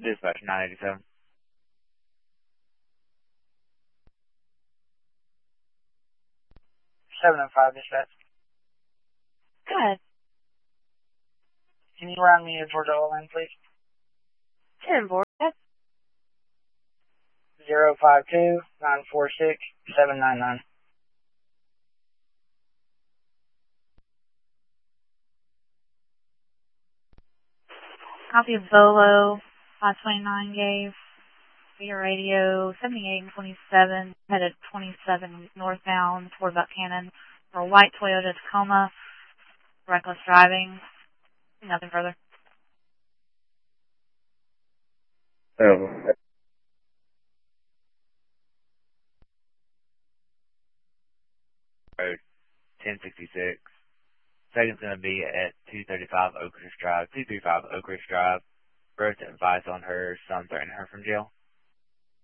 Dispatch 987. 705 dispatch. Good. Can you round me to Georgia Lane, please? 10 board. 052-946-799. Copy of Bolo, 529 gave via radio 78 and 27, headed 27 northbound toward Buchanan for a white Toyota Tacoma, reckless driving, nothing further. Oh. 1066. Second's going to be at 235 Oak Ridge Drive, 235 Oak Ridge Drive. Wrote advice on her son threatening her from jail.